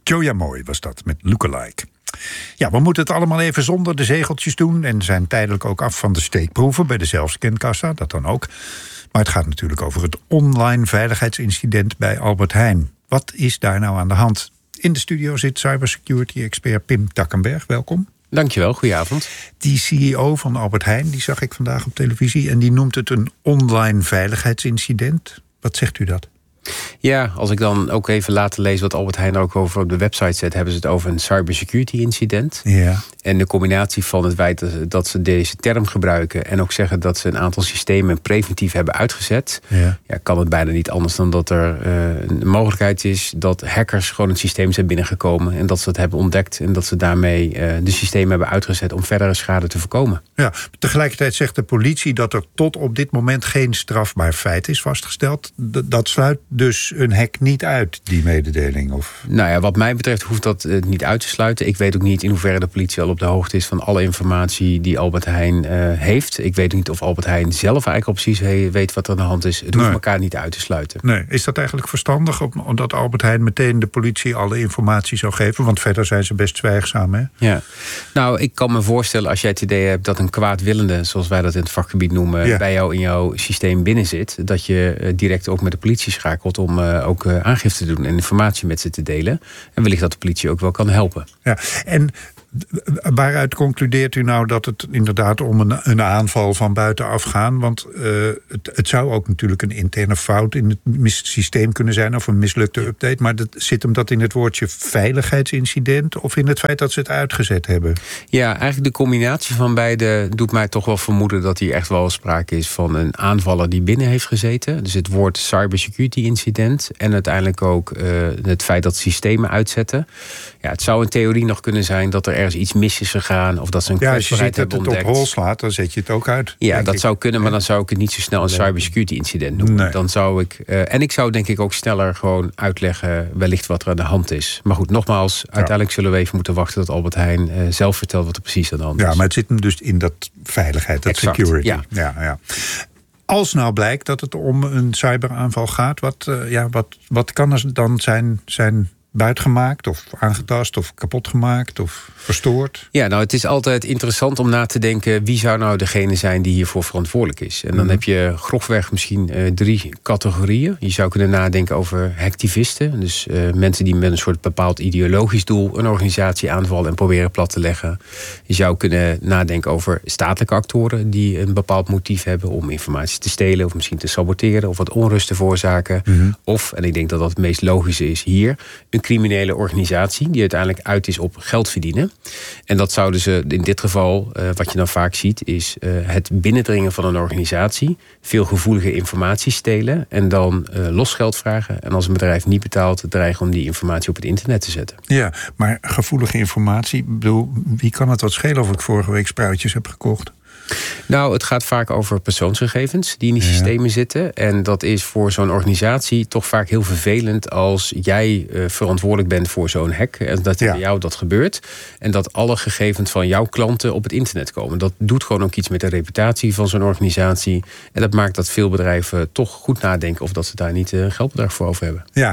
Joja Mooi was dat, met Lookalike. Ja, we moeten het allemaal even zonder de zegeltjes doen en zijn tijdelijk ook af van de steekproeven bij de zelfscankassa, dat dan ook. Maar het gaat natuurlijk over het online veiligheidsincident bij Albert Heijn. Wat is daar nou aan de hand? In de studio zit cybersecurity-expert Pim Takkenberg. Welkom. Dankjewel, goedenavond. Die CEO van Albert Heijn, die zag ik vandaag op televisie, en die noemt het een online veiligheidsincident. Wat zegt u dat? Ja, als ik dan ook even later lees wat Albert Heijn ook over op de website zet, hebben ze het over een cybersecurity incident. Ja. En de combinatie van het feit dat ze deze term gebruiken en ook zeggen dat ze een aantal systemen preventief hebben uitgezet, ja, kan het bijna niet anders dan dat er een mogelijkheid is dat hackers gewoon het systeem zijn binnengekomen en dat ze het hebben ontdekt en dat ze daarmee de systemen hebben uitgezet om verdere schade te voorkomen. Ja, tegelijkertijd zegt de politie dat er tot op dit moment geen strafbaar feit is vastgesteld. Dat sluit dus een hack niet uit, die mededeling? Of? Nou ja, wat mij betreft hoeft dat niet uit te sluiten. Ik weet ook niet in hoeverre de politie al op de hoogte is van alle informatie die Albert Heijn heeft. Ik weet niet of Albert Heijn zelf eigenlijk al precies weet wat er aan de hand is. Het hoeft elkaar niet uit te sluiten. Nee. Is dat eigenlijk verstandig, omdat Albert Heijn meteen de politie alle informatie zou geven? Want verder zijn ze best zwijgzaam, hè? Ja. Nou, ik kan me voorstellen als jij het idee hebt dat een kwaadwillende, zoals wij dat in het vakgebied noemen, bij jou in jouw systeem binnen zit, dat je direct ook met de politie schakelt om ook aangifte te doen en informatie met ze te delen. En wellicht dat de politie ook wel kan helpen. Ja, en waaruit concludeert u nou dat het inderdaad om een aanval van buitenaf gaat? Want het zou ook natuurlijk een interne fout in het systeem kunnen zijn of een mislukte update. Maar zit hem dat in het woordje veiligheidsincident of in het feit dat ze het uitgezet hebben? Ja, eigenlijk de combinatie van beide doet mij toch wel vermoeden dat hier echt wel sprake is van een aanvaller die binnen heeft gezeten. Dus het woord cybersecurity incident en uiteindelijk ook het feit dat systemen uitzetten. Ja, het zou in theorie nog kunnen zijn dat er ergens iets mis is gegaan of dat ze een kwetsbaarheid hebben ontdekt. Als je ziet dat het op hol slaat, dan zet je het ook uit. Ja, dat zou kunnen, maar dan zou ik het niet zo snel een cybersecurity incident noemen. Nee. Dan zou ik en ik zou denk ik ook sneller gewoon uitleggen wellicht wat er aan de hand is. Maar goed, nogmaals, uiteindelijk zullen we even moeten wachten tot Albert Heijn zelf vertelt wat er precies aan de hand is. Ja, maar het zit hem dus in dat veiligheid, dat security. Ja. Als nou blijkt dat het om een cyberaanval gaat, wat kan er dan zijn buitgemaakt of aangetast of kapot gemaakt of verstoord? Ja, nou, het is altijd interessant om na te denken wie zou nou degene zijn die hiervoor verantwoordelijk is. En dan heb je grofweg misschien 3 categorieën. Je zou kunnen nadenken over hacktivisten. Dus mensen die met een soort bepaald ideologisch doel een organisatie aanvallen en proberen plat te leggen. Je zou kunnen nadenken over statelijke actoren die een bepaald motief hebben om informatie te stelen of misschien te saboteren of wat onrust te veroorzaken. Of, en ik denk dat dat het meest logische is hier, een criminele organisatie die uiteindelijk uit is op geld verdienen. En dat zouden ze in dit geval, wat je dan vaak ziet, is het binnendringen van een organisatie, veel gevoelige informatie stelen en dan losgeld vragen. En als een bedrijf niet betaalt, dreigen om die informatie op het internet te zetten. Ja, maar gevoelige informatie, bedoel, wie kan het wat schelen of ik vorige week spruitjes heb gekocht? Nou, het gaat vaak over persoonsgegevens die in die systemen zitten. En dat is voor zo'n organisatie toch vaak heel vervelend als jij verantwoordelijk bent voor zo'n hack. En dat bij jou dat gebeurt. En dat alle gegevens van jouw klanten op het internet komen. Dat doet gewoon ook iets met de reputatie van zo'n organisatie. En dat maakt dat veel bedrijven toch goed nadenken of dat ze daar niet een geldbedrag voor over hebben. Ja.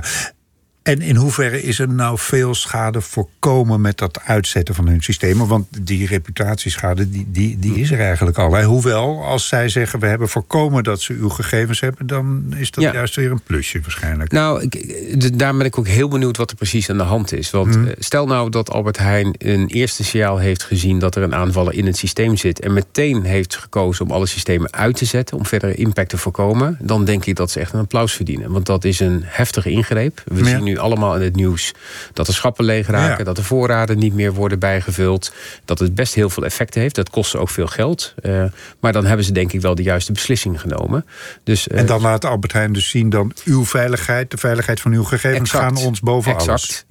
En in hoeverre is er nou veel schade voorkomen met dat uitzetten van hun systemen? Want die reputatieschade, die is er eigenlijk al. Hè? Hoewel, als zij zeggen, we hebben voorkomen dat ze uw gegevens hebben, dan is dat juist weer een plusje waarschijnlijk. Nou, daar ben ik ook heel benieuwd wat er precies aan de hand is. Want stel nou dat Albert Heijn een eerste signaal heeft gezien dat er een aanvaller in het systeem zit en meteen heeft gekozen om alle systemen uit te zetten om verdere impact te voorkomen, dan denk ik dat ze echt een applaus verdienen. Want dat is een heftige ingreep. We zien nu allemaal in het nieuws dat de schappen leeg raken, dat de voorraden niet meer worden bijgevuld, dat het best heel veel effecten heeft. Dat kost ze ook veel geld. Maar dan hebben ze denk ik wel de juiste beslissing genomen. Dus, en dan laat Albert Heijn dus zien dan uw veiligheid, de veiligheid van uw gegevens gaan ons boven alles.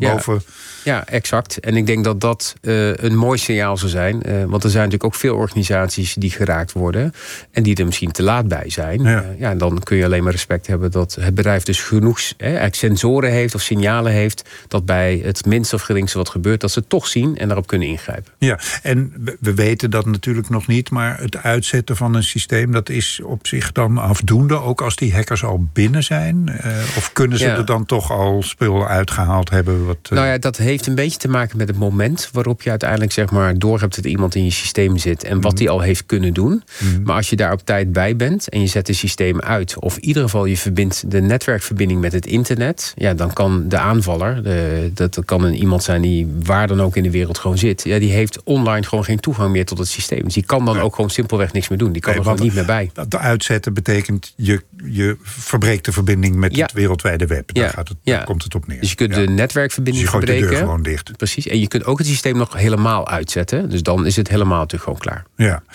Ja, exact. En ik denk dat dat een mooi signaal zou zijn. Want er zijn natuurlijk ook veel organisaties die geraakt worden en die er misschien te laat bij zijn. En dan kun je alleen maar respect hebben dat het bedrijf dus genoeg sensoren heeft of signalen heeft dat bij het minste of geringste wat gebeurt, dat ze het toch zien en daarop kunnen ingrijpen. Ja, en we weten dat natuurlijk nog niet, maar het uitzetten van een systeem, dat is op zich dan afdoende, ook als die hackers al binnen zijn? Of kunnen ze er dan toch al spul uitgehaald hebben? Nou ja, dat heeft een beetje te maken met het moment waarop je uiteindelijk zeg maar doorhebt dat iemand in je systeem zit en wat hij al heeft kunnen doen. Maar als je daar op tijd bij bent en je zet het systeem uit, of in ieder geval je verbindt de netwerkverbinding met het internet, ja, dan kan de aanvaller, dat kan iemand zijn die waar dan ook in de wereld gewoon zit, ja, die heeft online gewoon geen toegang meer tot het systeem. Dus die kan dan ook gewoon simpelweg niks meer doen. Die kan er gewoon niet meer bij. Dat uitzetten betekent je verbreekt de verbinding met het wereldwijde web. Daar komt het op neer. Dus je kunt de netwerkverbinding dus je verbreken. De deur gewoon dicht. Precies. En je kunt ook het systeem nog helemaal uitzetten. Dus dan is het helemaal natuurlijk gewoon klaar. Ja.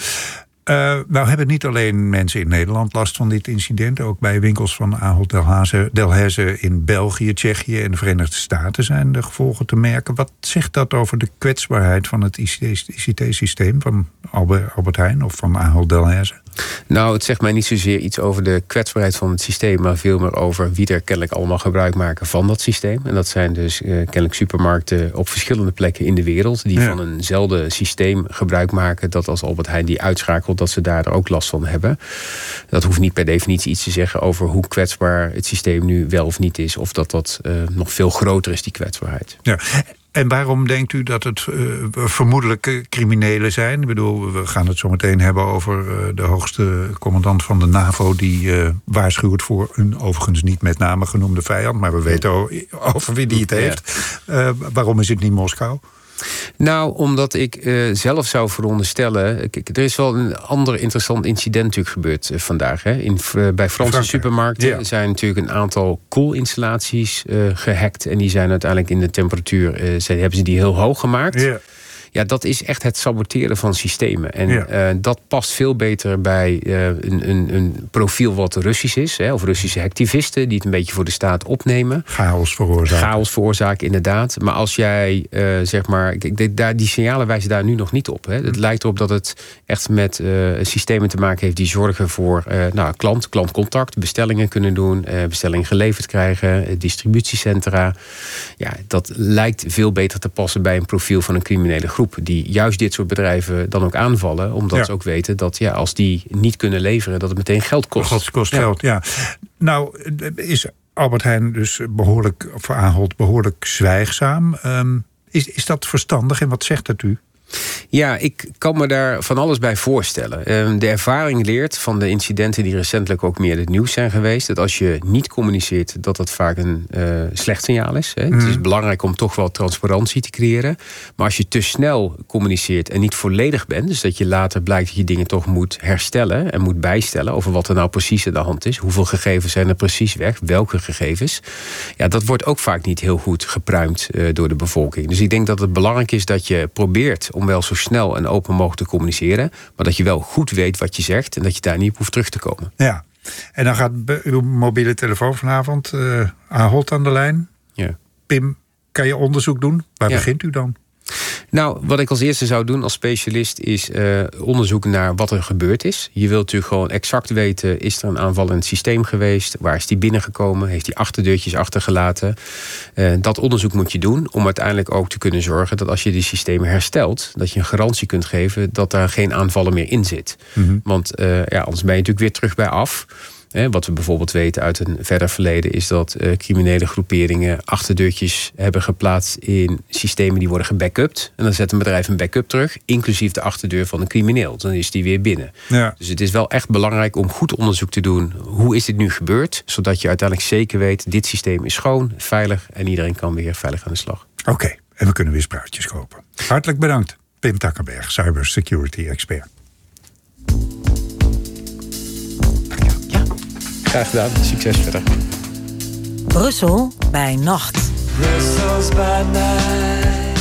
Nou hebben niet alleen mensen in Nederland last van dit incident. Ook bij winkels van Ahold Delhaize in België, Tsjechië en de Verenigde Staten zijn de gevolgen te merken. Wat zegt dat over de kwetsbaarheid van het ICT-systeem van Albert Heijn of van Ahold Delhaize? Nou, het zegt mij niet zozeer iets over de kwetsbaarheid van het systeem, maar veel meer over wie er kennelijk allemaal gebruik maken van dat systeem. En dat zijn dus kennelijk supermarkten op verschillende plekken in de wereld die van eenzelfde systeem gebruik maken, dat als Albert Heijn die uitschakelt, dat ze daar ook last van hebben. Dat hoeft niet per definitie iets te zeggen over hoe kwetsbaar het systeem nu wel of niet is, of dat nog veel groter is, die kwetsbaarheid. Ja. En waarom denkt u dat het vermoedelijk criminelen zijn? Ik bedoel, we gaan het zo meteen hebben over de hoogste commandant van de NAVO, die waarschuwt voor een overigens niet met name genoemde vijand, maar we weten over wie die het heeft. Waarom is het niet Moskou? Nou, omdat ik zelf zou veronderstellen, er is wel een ander interessant incident natuurlijk gebeurd vandaag. Hè. Bij Franse supermarkten zijn natuurlijk een aantal koolinstallaties gehackt. En die zijn uiteindelijk in de temperatuur, hebben ze die heel hoog gemaakt. Yeah. Ja, dat is echt het saboteren van systemen. En dat past veel beter bij een profiel wat Russisch is. Of Russische hacktivisten die het een beetje voor de staat opnemen. Chaos veroorzaken, inderdaad. Maar als jij, die signalen wijzen daar nu nog niet op. Hè. Het lijkt erop dat het echt met systemen te maken heeft die zorgen voor klantcontact, bestellingen kunnen doen, bestellingen geleverd krijgen, distributiecentra. Ja, dat lijkt veel beter te passen bij een profiel van een criminele groep die juist dit soort bedrijven dan ook aanvallen, omdat ze ook weten dat als die niet kunnen leveren, dat het meteen geld kost. Het kost geld, ja. Nou, is Albert Heijn dus behoorlijk zwijgzaam. Is dat verstandig en wat zegt dat u? Ja, ik kan me daar van alles bij voorstellen. De ervaring leert van de incidenten die recentelijk ook meer in het nieuws zijn geweest, dat als je niet communiceert, dat dat vaak een slecht signaal is. Hè. Het is belangrijk om toch wel transparantie te creëren. Maar als je te snel communiceert en niet volledig bent, dus dat je later blijkt dat je dingen toch moet herstellen en moet bijstellen over wat er nou precies aan de hand is, hoeveel gegevens zijn er precies weg, welke gegevens. Ja, dat wordt ook vaak niet heel goed gepruimd door de bevolking. Dus ik denk dat het belangrijk is dat je probeert om wel zo snel en open mogelijk te communiceren, maar dat je wel goed weet wat je zegt en dat je daar niet op hoeft terug te komen. Ja, en dan gaat uw mobiele telefoon vanavond Ahold aan de lijn. Ja. Pim, kan je onderzoek doen? Waar begint u dan? Nou, wat ik als eerste zou doen als specialist is onderzoek naar wat er gebeurd is. Je wilt natuurlijk gewoon exact weten, is er een aanval in het systeem geweest? Waar is die binnengekomen? Heeft die achterdeurtjes achtergelaten? Dat onderzoek moet je doen om uiteindelijk ook te kunnen zorgen dat als je die systemen herstelt, dat je een garantie kunt geven dat daar geen aanvallen meer in zit. Want anders ben je natuurlijk weer terug bij af. Wat we bijvoorbeeld weten uit een verder verleden is dat criminele groeperingen achterdeurtjes hebben geplaatst in systemen die worden gebackupt. En dan zet een bedrijf een backup terug, inclusief de achterdeur van een crimineel. Dan is die weer binnen. Ja. Dus het is wel echt belangrijk om goed onderzoek te doen. Hoe is dit nu gebeurd? Zodat je uiteindelijk zeker weet, dit systeem is schoon, veilig en iedereen kan weer veilig aan de slag. Oké, en we kunnen weer spruitjes kopen. Hartelijk bedankt, Pim Takkenberg, cybersecurity expert. Graag gedaan. Succes verder. Brussel bij nacht. Brussels by night.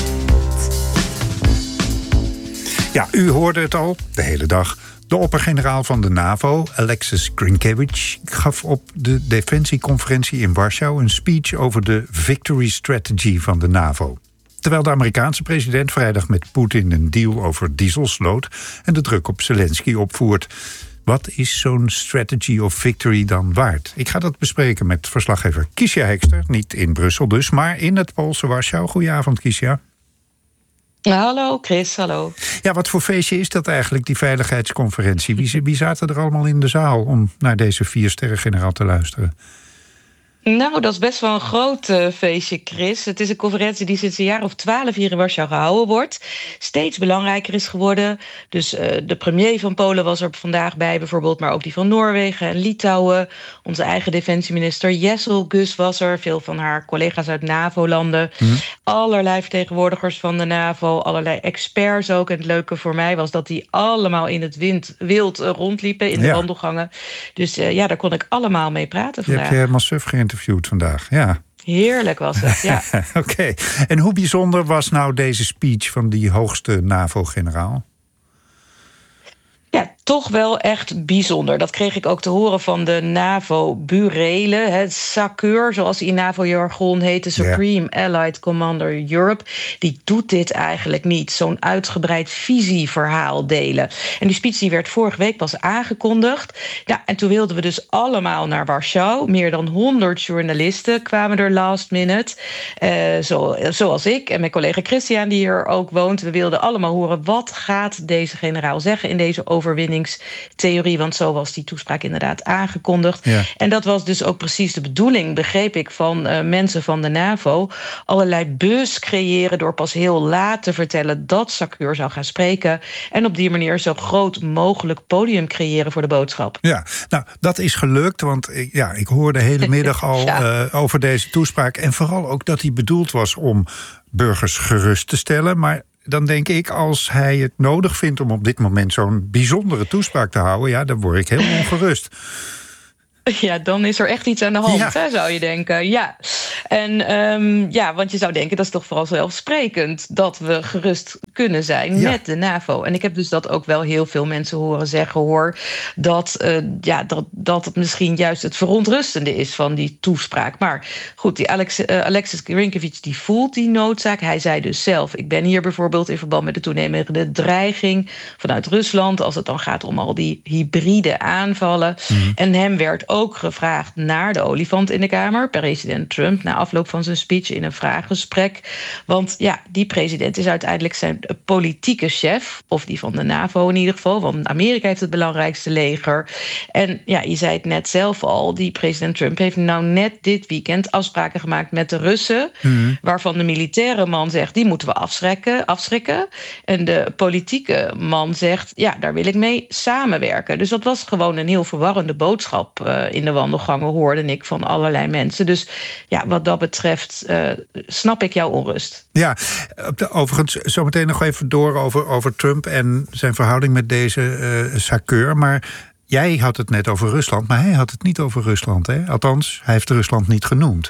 Ja, u hoorde het al, de hele dag. De oppergeneraal van de NAVO, Alexis Grynkewicz, gaf op de defensieconferentie in Warschau een speech over de victory strategy van de NAVO. Terwijl de Amerikaanse president vrijdag met Poetin een deal over diesel sloot en de druk op Zelensky opvoert. Wat is zo'n strategy of victory dan waard? Ik ga dat bespreken met verslaggever Kiesja Hekster. Niet in Brussel dus, maar in het Poolse Warschau. Goedenavond, Kiesja. Hallo Chris, hallo. Ja, wat voor feestje is dat eigenlijk, die veiligheidsconferentie? Wie zaten er allemaal in de zaal om naar deze 4-sterren-generaal te luisteren? Nou, dat is best wel een groot feestje, Chris. Het is een conferentie die sinds een jaar of 12 hier in Warschau gehouden wordt. Steeds belangrijker is geworden. Dus de premier van Polen was er vandaag bij bijvoorbeeld, maar ook die van Noorwegen en Litouwen. Onze eigen defensieminister Jessel Gus was er. Veel van haar collega's uit NAVO-landen. Allerlei vertegenwoordigers van de NAVO, allerlei experts ook. En het leuke voor mij was dat die allemaal in het wild rondliepen in de wandelgangen. Dus daar kon ik allemaal mee praten vandaag. Je hebt je helemaal suf geïnterviewd vandaag, ja. Heerlijk was het, ja. Oké. En hoe bijzonder was nou deze speech van die hoogste NAVO-generaal? Ja, toch wel echt bijzonder. Dat kreeg ik ook te horen van de NAVO-burelen. Het SACEUR, zoals die in NAVO-jargon heet, de Supreme Allied Commander Europe. Die doet dit eigenlijk niet. Zo'n uitgebreid visieverhaal delen. En die speech die werd vorige week pas aangekondigd. Ja, en toen wilden we dus allemaal naar Warschau. Meer dan 100 journalisten kwamen er last minute. Zoals ik en mijn collega Christian, die hier ook woont. We wilden allemaal horen, wat gaat deze generaal zeggen in deze overwinningstheorie, want zo was die toespraak inderdaad aangekondigd. Ja. En dat was dus ook precies de bedoeling, begreep ik, van mensen van de NAVO. Allerlei buzz creëren door pas heel laat te vertellen dat SACEUR zou gaan spreken. En op die manier zo groot mogelijk podium creëren voor de boodschap. Ja, nou, dat is gelukt, want ik hoorde de hele middag al over deze toespraak. En vooral ook dat die bedoeld was om burgers gerust te stellen. Maar dan denk ik, als hij het nodig vindt om op dit moment zo'n bijzondere toespraak te houden, dan word ik heel ongerust. Ja, dan is er echt iets aan de hand, hè, zou je denken. Ja. En want je zou denken, dat is toch vooral zelfsprekend dat we gerust kunnen zijn met de NAVO. En ik heb dus dat ook wel heel veel mensen horen zeggen, dat het misschien juist het verontrustende is van die toespraak. Maar goed, die Alexis Grinkevic, die voelt die noodzaak. Hij zei dus zelf, ik ben hier bijvoorbeeld in verband met de toenemende dreiging vanuit Rusland, als het dan gaat om al die hybride aanvallen. En hem werd ook gevraagd naar de olifant in de Kamer, president Trump, na afloop van zijn speech in een vraaggesprek. Want die president is uiteindelijk zijn politieke chef, of die van de NAVO in ieder geval, want Amerika heeft het belangrijkste leger. En je zei het net zelf al, die president Trump heeft nou net dit weekend afspraken gemaakt met de Russen, waarvan de militaire man zegt, die moeten we afschrikken. En de politieke man zegt, daar wil ik mee samenwerken. Dus dat was gewoon een heel verwarrende boodschap in de wandelgangen, hoorde ik van allerlei mensen. Dus wat dat betreft snap ik jouw onrust. Ja, overigens zometeen nog even door over Trump en zijn verhouding met deze SACEUR. Maar jij had het net over Rusland, maar hij had het niet over Rusland, hè? Althans, hij heeft Rusland niet genoemd.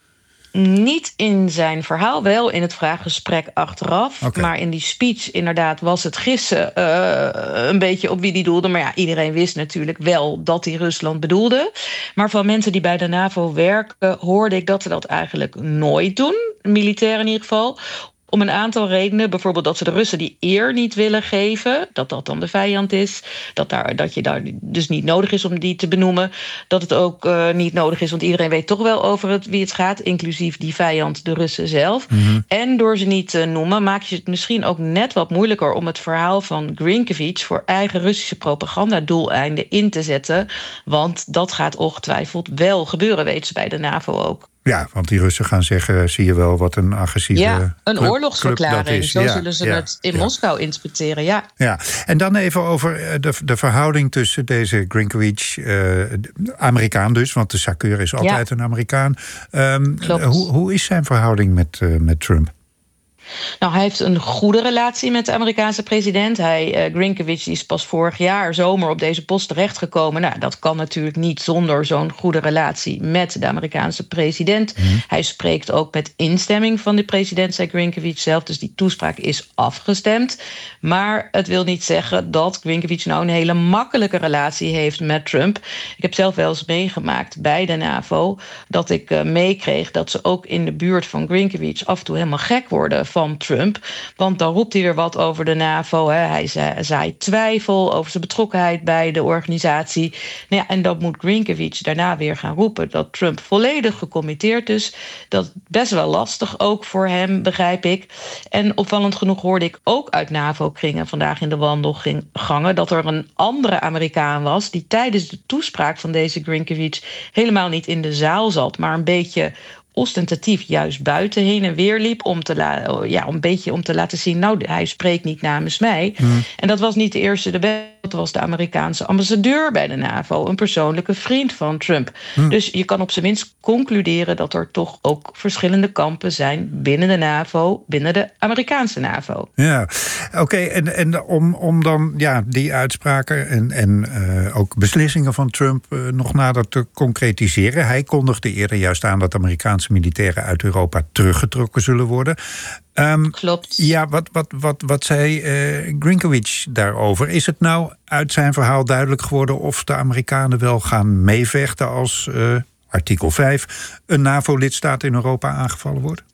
Niet in zijn verhaal, wel in het vraaggesprek achteraf. Okay. Maar in die speech inderdaad was het gissen een beetje op wie die doelde. Maar iedereen wist natuurlijk wel dat hij Rusland bedoelde. Maar van mensen die bij de NAVO werken hoorde ik dat ze dat eigenlijk nooit doen. Militair in ieder geval. Om een aantal redenen. Bijvoorbeeld dat ze de Russen die eer niet willen geven. Dat dan de vijand is. Dat je daar dus niet nodig is om die te benoemen. Dat het ook niet nodig is, want iedereen weet toch wel over wie het gaat. Inclusief die vijand, de Russen zelf. En door ze niet te noemen maak je het misschien ook net wat moeilijker om het verhaal van Grinkevic voor eigen Russische propagandadoeleinden in te zetten. Want dat gaat ongetwijfeld wel gebeuren, weet ze bij de NAVO ook. Ja, want die Russen gaan zeggen, zie je wel wat een agressieve een oorlogsverklaring. Zo zullen ze het in Moskou interpreteren, Ja, en dan even over de verhouding tussen deze Grinkevic, Amerikaan dus, want de SACEUR is altijd een Amerikaan. Hoe is zijn verhouding met Trump? Nou, hij heeft een goede relatie met de Amerikaanse president. Grinkevic is pas vorig jaar zomer op deze post terechtgekomen. Nou, dat kan natuurlijk niet zonder zo'n goede relatie met de Amerikaanse president. Hij spreekt ook met instemming van de president, zei Grinkevic zelf. Dus die toespraak is afgestemd. Maar het wil niet zeggen dat Grinkevic nou een hele makkelijke relatie heeft met Trump. Ik heb zelf wel eens meegemaakt bij de NAVO dat ik meekreeg dat ze ook in de buurt van Grinkevic af en toe helemaal gek worden van van Trump. Want dan roept hij weer wat over de NAVO. Hij zaait twijfel over zijn betrokkenheid bij de organisatie. Nou ja, en dan moet Grinkevic daarna weer gaan roepen dat Trump volledig gecommitteerd is. Dat is best wel lastig ook voor hem, begrijp ik. En opvallend genoeg hoorde ik ook uit NAVO-kringen vandaag in de wandelgangen dat er een andere Amerikaan was die tijdens de toespraak van deze Grinkevic helemaal niet in de zaal zat, maar een beetje ostentatief juist buiten heen en weer liep om een beetje om te laten zien, nou, hij spreekt niet namens mij. En dat was niet de eerste, dat was de Amerikaanse ambassadeur bij de NAVO, een persoonlijke vriend van Trump. Dus je kan op zijn minst concluderen dat er toch ook verschillende kampen zijn binnen de NAVO, binnen de Amerikaanse NAVO. Ja, oké. En om dan die uitspraken en ook beslissingen van Trump nog nader te concretiseren. Hij kondigde eerder juist aan dat Amerikaanse militairen uit Europa teruggetrokken zullen worden. Klopt. Ja, wat zei Grinkevic daarover? Is het nou uit zijn verhaal duidelijk geworden of de Amerikanen wel gaan meevechten als artikel 5 een NAVO-lidstaat in Europa aangevallen wordt?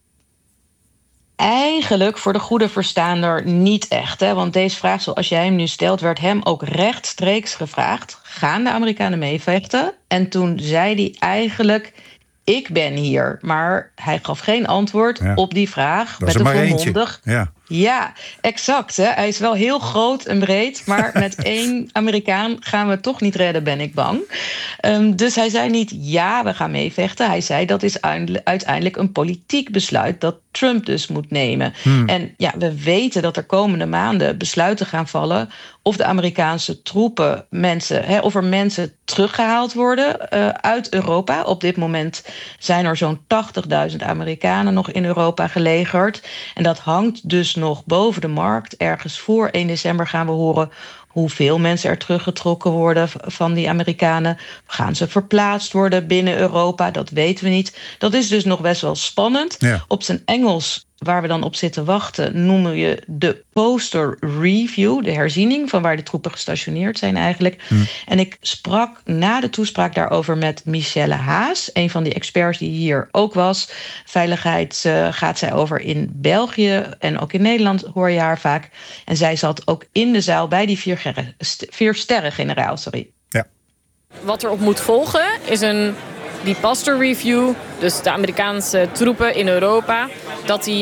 Eigenlijk voor de goede verstaander niet echt. Want deze vraag, zoals jij hem nu stelt, werd hem ook rechtstreeks gevraagd. Gaan de Amerikanen meevechten? En toen zei hij eigenlijk, ik ben hier. Maar hij gaf geen antwoord op die vraag. Dat is met er een maar volmondig. eentje. Ja, exact. Hij is wel heel groot en breed, maar met één Amerikaan gaan we het toch niet redden, ben ik bang. Dus hij zei niet, ja, we gaan meevechten. Hij zei, dat is uiteindelijk een politiek besluit dat Trump dus moet nemen. En ja, we weten dat er komende maanden besluiten gaan vallen of de Amerikaanse troepen of er mensen teruggehaald worden uit Europa. Op dit moment zijn er zo'n 80.000 Amerikanen nog in Europa gelegerd. En dat hangt dus nog boven de markt. Ergens voor 1 december gaan we horen hoeveel mensen er teruggetrokken worden van die Amerikanen. Gaan ze verplaatst worden binnen Europa? Dat weten we niet. Dat is dus nog best wel spannend. Ja. Op zijn Engels, waar we dan op zitten wachten, noemen je de poster review, de herziening van waar de troepen gestationeerd zijn eigenlijk. En ik sprak na de toespraak daarover met Michelle Haas, een van die experts die hier ook was. Veiligheid gaat zij over in België en ook in Nederland hoor je haar vaak. En zij zat ook in de zaal bij die 4-sterren-generaal. Ja. Wat erop moet volgen is die poster review, dus de Amerikaanse troepen in Europa, dat die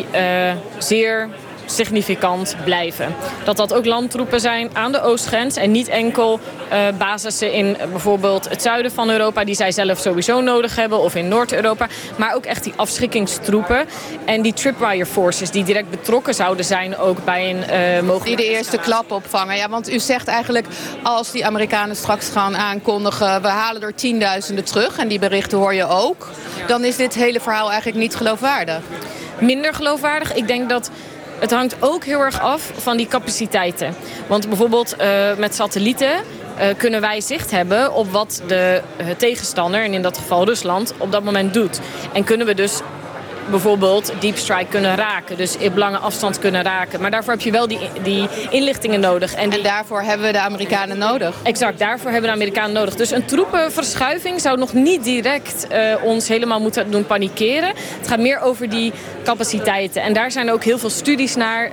zeer significant blijven. Dat ook landtroepen zijn aan de oostgrens en niet enkel basissen in bijvoorbeeld het zuiden van Europa die zij zelf sowieso nodig hebben of in Noord-Europa, maar ook echt die afschrikkingstroepen en die tripwire forces die direct betrokken zouden zijn ook bij een mogelijk... Die de eerste klap opvangen. Ja, want u zegt eigenlijk als die Amerikanen straks gaan aankondigen, we halen er 10.000 terug en die berichten hoor je ook, dan is dit hele verhaal eigenlijk niet geloofwaardig. Minder geloofwaardig. Ik denk dat het hangt ook heel erg af van die capaciteiten. Want bijvoorbeeld met satellieten kunnen wij zicht hebben op wat de tegenstander, en in dat geval Rusland, op dat moment doet. En kunnen we dus bijvoorbeeld deep strike kunnen raken. Dus op lange afstand kunnen raken. Maar daarvoor heb je wel die inlichtingen nodig. En daarvoor hebben we de Amerikanen nodig. Exact, daarvoor hebben we de Amerikanen nodig. Dus een troepenverschuiving zou nog niet direct ons helemaal moeten doen panikeren. Het gaat meer over die capaciteiten. En daar zijn ook heel veel studies naar.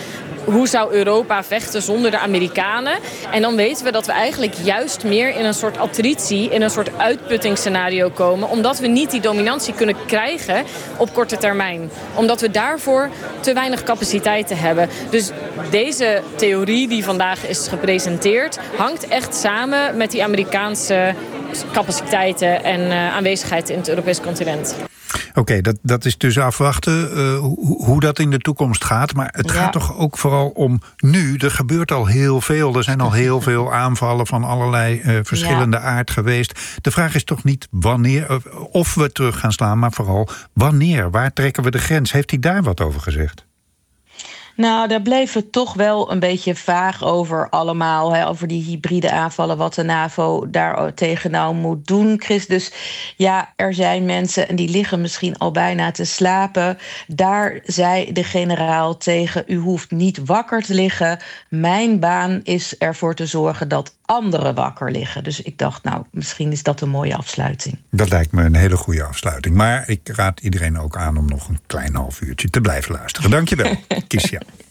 Hoe zou Europa vechten zonder de Amerikanen? En dan weten we dat we eigenlijk juist meer in een soort attritie, in een soort uitputtingsscenario komen, omdat we niet die dominantie kunnen krijgen op korte termijn. Omdat we daarvoor te weinig capaciteiten hebben. Dus deze theorie die vandaag is gepresenteerd hangt echt samen met die Amerikaanse capaciteiten en aanwezigheid in het Europese continent. Oké, dat is dus afwachten hoe dat in de toekomst gaat. Maar het gaat toch ook vooral om nu. Er gebeurt al heel veel. Er zijn al heel veel aanvallen van allerlei verschillende aard geweest. De vraag is toch niet wanneer of we terug gaan slaan, maar vooral wanneer. Waar trekken we de grens? Heeft hij daar wat over gezegd? Nou, daar bleef het toch wel een beetje vaag over allemaal. Over die hybride aanvallen, wat de NAVO daar tegen nou moet doen, Chris. Dus ja, er zijn mensen en die liggen misschien al bijna te slapen. Daar zei de generaal tegen, u hoeft niet wakker te liggen. Mijn baan is ervoor te zorgen dat anderen wakker liggen. Dus ik dacht, nou, misschien is dat een mooie afsluiting. Dat lijkt me een hele goede afsluiting. Maar ik raad iedereen ook aan om nog een klein half uurtje te blijven luisteren. Dankjewel, Kisja.